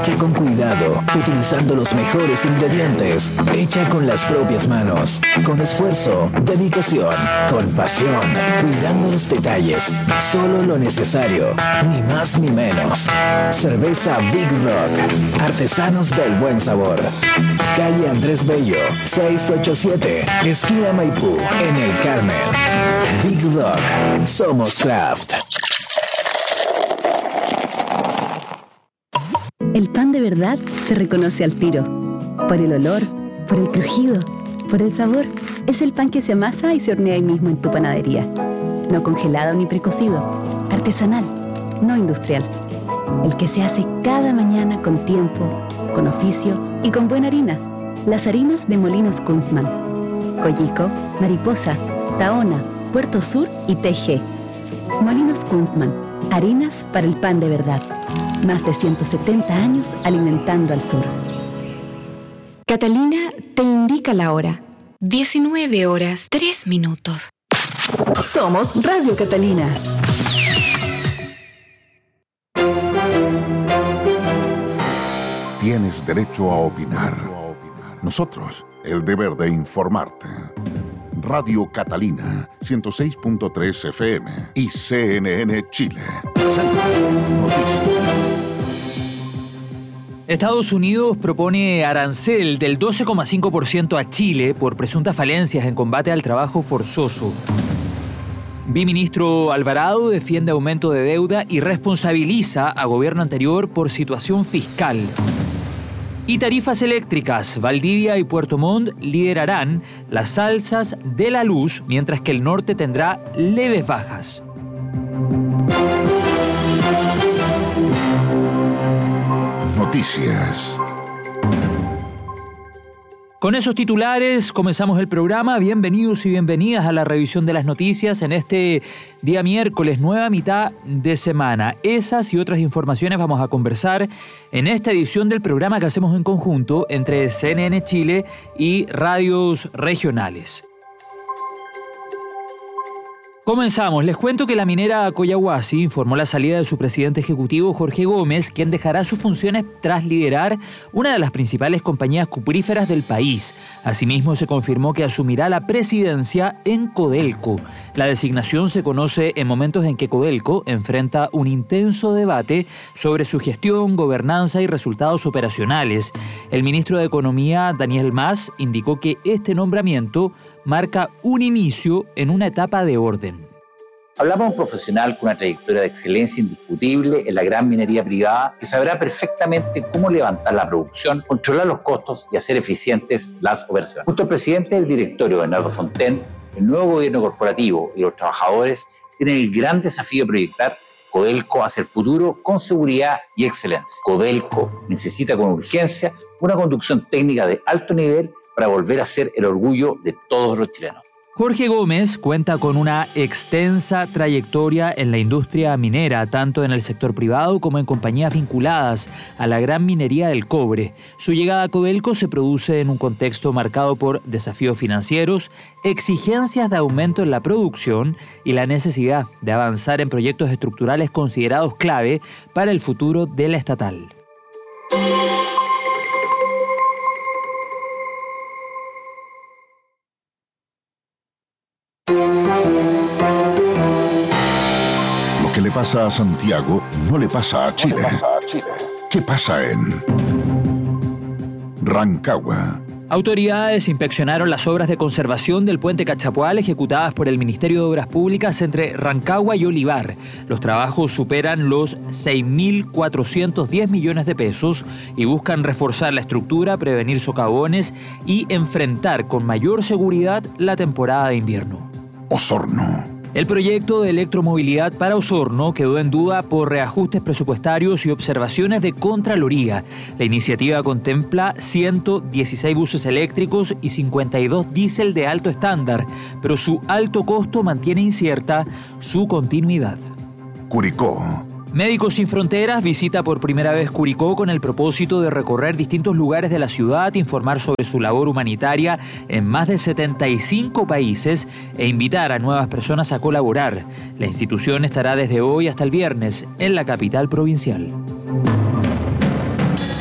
Hecha con cuidado, utilizando los mejores ingredientes. Hecha con las propias manos, con esfuerzo, dedicación, con pasión, cuidando los detalles. Solo lo necesario, ni más ni menos. Cerveza Big Rock, artesanos del buen sabor. Calle Andrés Bello, 687, esquina Maipú, en el Carmen. Big Rock, somos craft. El pan de verdad se reconoce al tiro. Por el olor, por el crujido, por el sabor. Es el pan que se amasa y se hornea ahí mismo en tu panadería. No congelado ni precocido. Artesanal, no industrial. El que se hace cada mañana con tiempo, con oficio y con buena harina. Las harinas de Molinos Kunstmann. Coyico, Mariposa, Tahona, Puerto Sur y TG. Molinos Kunstmann. Harinas para el pan de verdad. Más de 170 años alimentando al sur. Catalina te indica la hora. 19:03. Somos Radio Catalina. Tienes derecho a opinar. Nosotros, el deber de informarte. Radio Catalina, 106.3 FM y CNN Chile. Noticias. Estados Unidos propone arancel del 12,5% a Chile por presuntas falencias en combate al trabajo forzoso. Viceministro Alvarado defiende aumento de deuda y responsabiliza a gobierno anterior por situación fiscal. Y tarifas eléctricas, Valdivia y Puerto Montt liderarán las alzas de la luz, mientras que el norte tendrá leves bajas. Noticias. Con esos titulares comenzamos el programa. Bienvenidos y bienvenidas a la revisión de las noticias en este día miércoles, nueva mitad de semana. Esas y otras informaciones vamos a conversar en esta edición del programa que hacemos en conjunto entre CNN Chile y radios regionales. Comenzamos. Les cuento que la minera Collahuasi informó la salida de su presidente ejecutivo Jorge Gómez, quien dejará sus funciones tras liderar una de las principales compañías cupríferas del país. Asimismo, se confirmó que asumirá la presidencia en Codelco. La designación se conoce en momentos en que Codelco enfrenta un intenso debate sobre su gestión, gobernanza y resultados operacionales. El ministro de Economía, Daniel Mas, indicó que este nombramiento marca un inicio en una etapa de orden. Hablamos de un profesional con una trayectoria de excelencia indiscutible en la gran minería privada que sabrá perfectamente cómo levantar la producción, controlar los costos y hacer eficientes las operaciones. Junto al presidente del directorio, Bernardo Fontaine, el nuevo gobierno corporativo y los trabajadores tienen el gran desafío de proyectar Codelco hacia el futuro con seguridad y excelencia. Codelco necesita con urgencia una conducción técnica de alto nivel para volver a ser el orgullo de todos los chilenos. Jorge Gómez cuenta con una extensa trayectoria en la industria minera, tanto en el sector privado como en compañías vinculadas a la gran minería del cobre. Su llegada a Codelco se produce en un contexto marcado por desafíos financieros, exigencias de aumento en la producción y la necesidad de avanzar en proyectos estructurales considerados clave para el futuro de la estatal. Lo que le pasa a Santiago no le pasa a Chile. ¿Qué pasa en Rancagua? Autoridades inspeccionaron las obras de conservación del puente Cachapual ejecutadas por el Ministerio de Obras Públicas entre Rancagua y Olivar. Los trabajos superan los 6.410 millones de pesos y buscan reforzar la estructura, prevenir socavones y enfrentar con mayor seguridad la temporada de invierno. Osorno. El proyecto de electromovilidad para Osorno quedó en duda por reajustes presupuestarios y observaciones de Contraloría. La iniciativa contempla 116 buses eléctricos y 52 diésel de alto estándar, pero su alto costo mantiene incierta su continuidad. Curicó. Médicos Sin Fronteras visita por primera vez Curicó con el propósito de recorrer distintos lugares de la ciudad, informar sobre su labor humanitaria en más de 75 países e invitar a nuevas personas a colaborar. La institución estará desde hoy hasta el viernes en la capital provincial.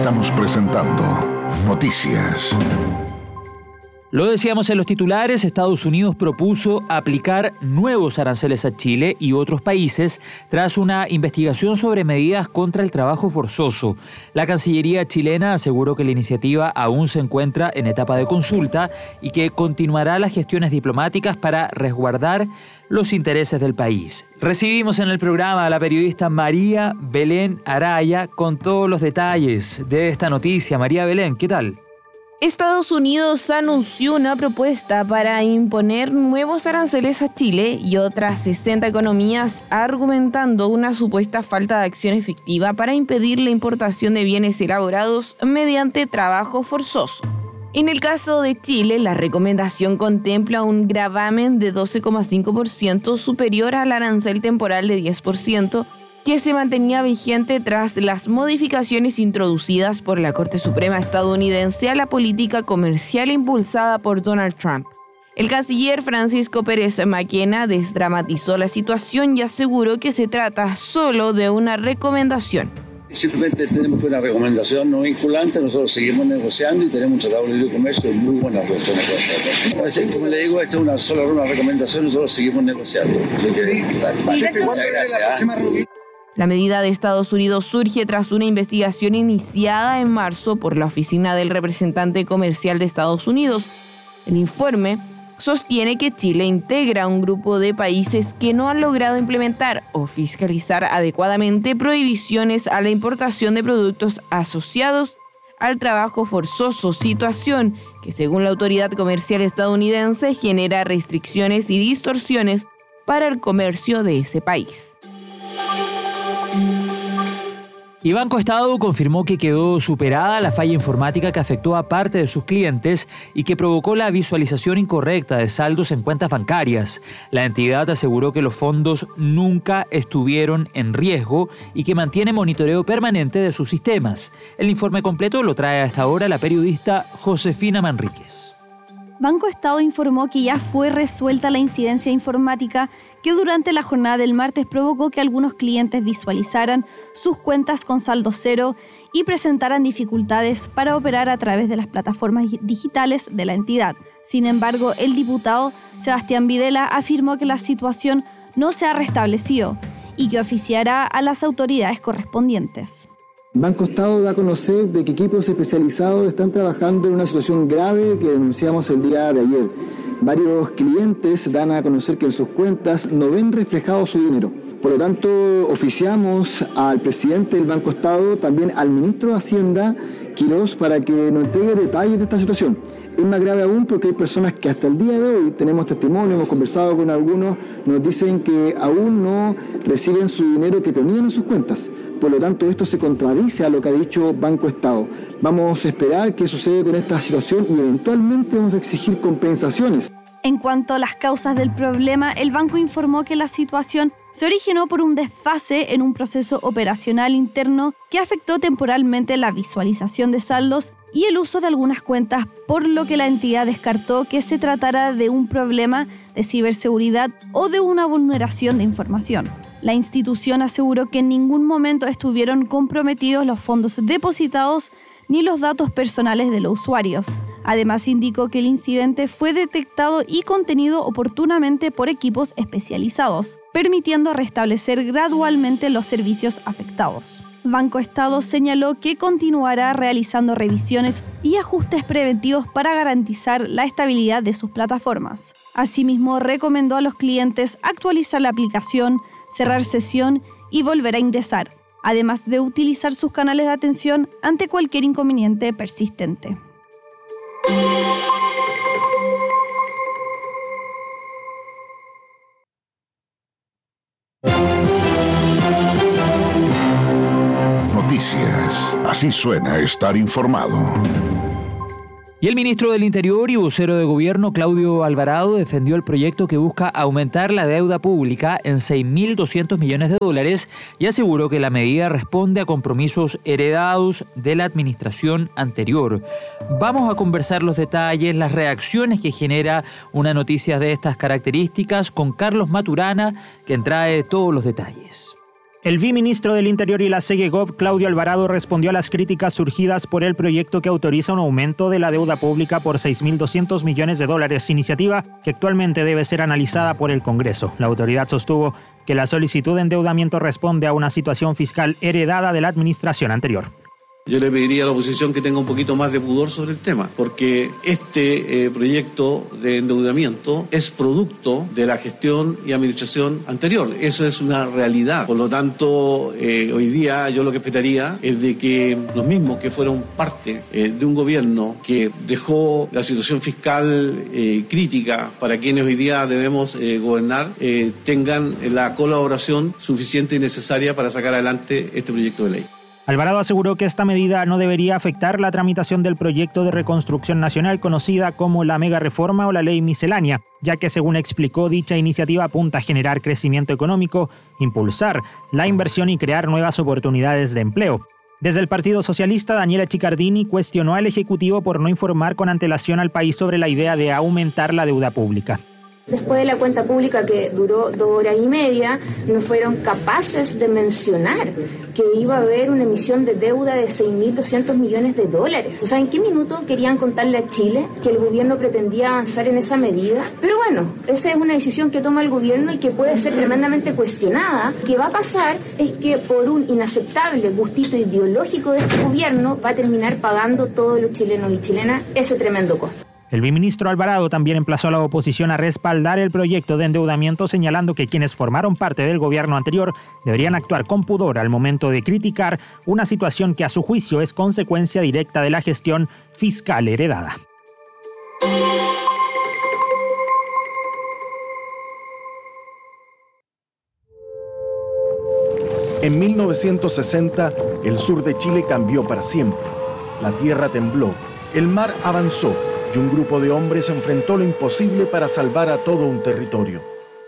Estamos presentando Noticias. Lo decíamos en los titulares, Estados Unidos propuso aplicar nuevos aranceles a Chile y otros países tras una investigación sobre medidas contra el trabajo forzoso. La Cancillería chilena aseguró que la iniciativa aún se encuentra en etapa de consulta y que continuará las gestiones diplomáticas para resguardar los intereses del país. Recibimos en el programa a la periodista María Belén Araya con todos los detalles de esta noticia. María Belén, ¿qué tal? Estados Unidos anunció una propuesta para imponer nuevos aranceles a Chile y otras 60 economías, argumentando una supuesta falta de acción efectiva para impedir la importación de bienes elaborados mediante trabajo forzoso. En el caso de Chile, la recomendación contempla un gravamen de 12,5% superior al arancel temporal de 10%, que se mantenía vigente tras las modificaciones introducidas por la Corte Suprema estadounidense a la política comercial impulsada por Donald Trump. El canciller Francisco Pérez Maquena desdramatizó la situación y aseguró que se trata solo de una recomendación. Simplemente tenemos una recomendación no vinculante, nosotros seguimos negociando y tenemos un tratado de libre comercio de muy buenas relaciones. Así, como le digo, esta es una recomendación, nosotros seguimos negociando. Muchas gracias. La medida de Estados Unidos surge tras una investigación iniciada en marzo por la Oficina del Representante Comercial de Estados Unidos. El informe sostiene que Chile integra un grupo de países que no han logrado implementar o fiscalizar adecuadamente prohibiciones a la importación de productos asociados al trabajo forzoso, situación que, según la autoridad comercial estadounidense, genera restricciones y distorsiones para el comercio de ese país. Y Banco Estado confirmó que quedó superada la falla informática que afectó a parte de sus clientes y que provocó la visualización incorrecta de saldos en cuentas bancarias. La entidad aseguró que los fondos nunca estuvieron en riesgo y que mantiene monitoreo permanente de sus sistemas. El informe completo lo trae a esta hora la periodista Josefina Manríquez. Banco Estado informó que ya fue resuelta la incidencia informática que durante la jornada del martes provocó que algunos clientes visualizaran sus cuentas con saldo cero y presentaran dificultades para operar a través de las plataformas digitales de la entidad. Sin embargo, el diputado Sebastián Videla afirmó que la situación no se ha restablecido y que oficiará a las autoridades correspondientes. Banco Estado da a conocer de que equipos especializados están trabajando en una situación grave que denunciamos el día de ayer. Varios clientes dan a conocer que en sus cuentas no ven reflejado su dinero. Por lo tanto, oficiamos al presidente del Banco Estado, también al ministro de Hacienda, Quirós, para que nos entregue detalles de esta situación. Es más grave aún porque hay personas que hasta el día de hoy, tenemos testimonio, hemos conversado con algunos, nos dicen que aún no reciben su dinero que tenían en sus cuentas. Por lo tanto, esto se contradice a lo que ha dicho Banco Estado. Vamos a esperar qué sucede con esta situación y eventualmente vamos a exigir compensaciones. En cuanto a las causas del problema, el banco informó que la situación se originó por un desfase en un proceso operacional interno que afectó temporalmente la visualización de saldos y el uso de algunas cuentas, por lo que la entidad descartó que se tratara de un problema de ciberseguridad o de una vulneración de información. La institución aseguró que en ningún momento estuvieron comprometidos los fondos depositados ni los datos personales de los usuarios. Además, indicó que el incidente fue detectado y contenido oportunamente por equipos especializados, permitiendo restablecer gradualmente los servicios afectados. Banco Estado señaló que continuará realizando revisiones y ajustes preventivos para garantizar la estabilidad de sus plataformas. Asimismo, recomendó a los clientes actualizar la aplicación, cerrar sesión y volver a ingresar, además de utilizar sus canales de atención ante cualquier inconveniente persistente. Noticias. Así suena estar informado. Y el ministro del Interior y vocero de gobierno, Claudio Alvarado, defendió el proyecto que busca aumentar la deuda pública en $6.200 millones y aseguró que la medida responde a compromisos heredados de la administración anterior. Vamos a conversar los detalles, las reacciones que genera una noticia de estas características con Carlos Maturana, quien trae todos los detalles. El viceministro del Interior y la CEGEGOV, Claudio Alvarado, respondió a las críticas surgidas por el proyecto que autoriza un aumento de la deuda pública por $6.200 millones, iniciativa que actualmente debe ser analizada por el Congreso. La autoridad sostuvo que la solicitud de endeudamiento responde a una situación fiscal heredada de la administración anterior. Yo le pediría a la oposición que tenga un poquito más de pudor sobre el tema, porque este proyecto de endeudamiento es producto de la gestión y administración anterior. Eso es una realidad. Por lo tanto, hoy día yo lo que esperaría es de que los mismos que fueron parte de un gobierno que dejó la situación fiscal crítica para quienes hoy día debemos gobernar, tengan la colaboración suficiente y necesaria para sacar adelante este proyecto de ley. Alvarado aseguró que esta medida no debería afectar la tramitación del proyecto de reconstrucción nacional conocida como la mega reforma o la ley miscelánea, ya que según explicó dicha iniciativa apunta a generar crecimiento económico, impulsar la inversión y crear nuevas oportunidades de empleo. Desde el Partido Socialista, Daniela Chiccardini cuestionó al Ejecutivo por no informar con antelación al país sobre la idea de aumentar la deuda pública. Después de la cuenta pública que duró 2 horas y media, no fueron capaces de mencionar que iba a haber una emisión de deuda de $6.200 millones. O sea, ¿en qué minuto querían contarle a Chile que el gobierno pretendía avanzar en esa medida? Pero bueno, esa es una decisión que toma el gobierno y que puede ser tremendamente cuestionada. Lo que va a pasar es que por un inaceptable gustito ideológico de este gobierno va a terminar pagando todos los chilenos y chilenas ese tremendo costo. El viceministro Alvarado también emplazó a la oposición a respaldar el proyecto de endeudamiento, señalando que quienes formaron parte del gobierno anterior deberían actuar con pudor al momento de criticar una situación que a su juicio es consecuencia directa de la gestión fiscal heredada. En 1960, el sur de Chile cambió para siempre. La tierra tembló, el mar avanzó, y un grupo de hombres enfrentó lo imposible para salvar a todo un territorio.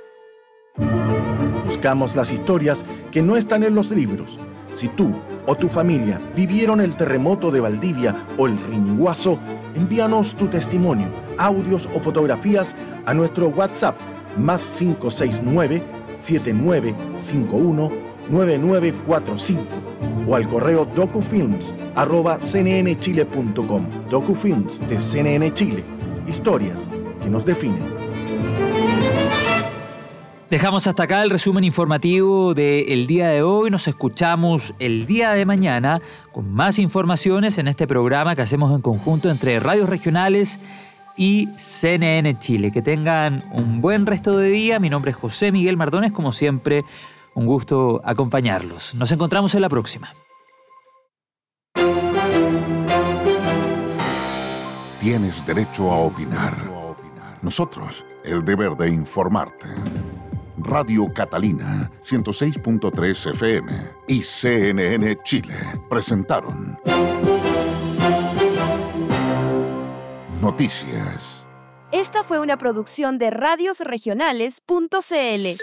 Buscamos las historias que no están en los libros. Si tú o tu familia vivieron el terremoto de Valdivia o el Riñiguazo, envíanos tu testimonio, audios o fotografías a nuestro WhatsApp +569 7951 9945 o al correo docufilms@cnnchile.com. Docufilms de CNN Chile. Historias que nos definen. Dejamos hasta acá el resumen informativo del día de hoy. Nos escuchamos el día de mañana con más informaciones en este programa que hacemos en conjunto entre radios regionales y CNN Chile. Que tengan un buen resto de día. Mi nombre es José Miguel Mardones, como siempre. Un gusto acompañarlos. Nos encontramos en la próxima. Tienes derecho a opinar. Nosotros, el deber de informarte. Radio Catalina, 106.3 FM y CNN Chile presentaron Noticias. Esta fue una producción de radiosregionales.cl.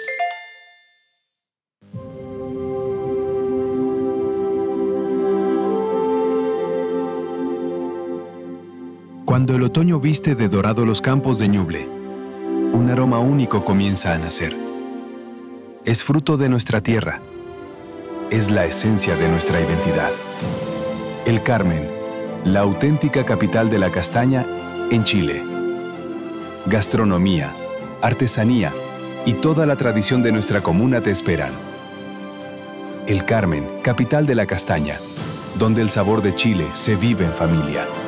Cuando el otoño viste de dorado los campos de Ñuble, un aroma único comienza a nacer. Es fruto de nuestra tierra. Es la esencia de nuestra identidad. El Carmen, la auténtica capital de la castaña en Chile. Gastronomía, artesanía y toda la tradición de nuestra comuna te esperan. El Carmen, capital de la castaña, donde el sabor de Chile se vive en familia.